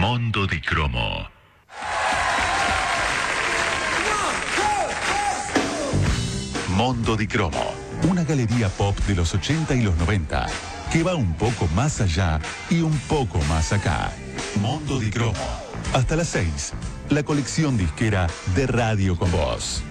Mondo di Cromo. Mondo di Cromo, una galería pop de los 80 y los 90, que va un poco más allá y un poco más acá. Mondo di Cromo. Hasta las 6, la colección disquera de Radio con Vos.